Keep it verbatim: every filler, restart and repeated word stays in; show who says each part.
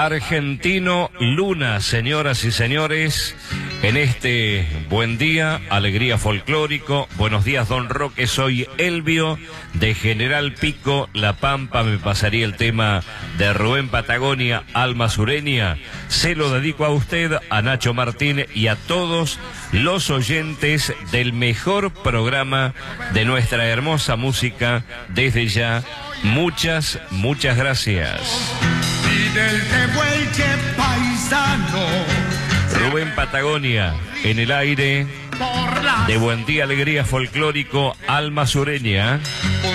Speaker 1: Argentino Luna, señoras y señores, en este buen día, alegría folclórico. Buenos días, don Roque, soy Elvio, de General Pico, La Pampa. Me pasaría el tema de Rubén Patagonia, Alma Sureña. Se lo dedico a usted, a Nacho Martín y a todos los oyentes del mejor programa de nuestra hermosa música. Desde ya, muchas, muchas gracias. Rubén Patagonia, en el aire de Buen Día Alegría Folclórico, Alma Sureña.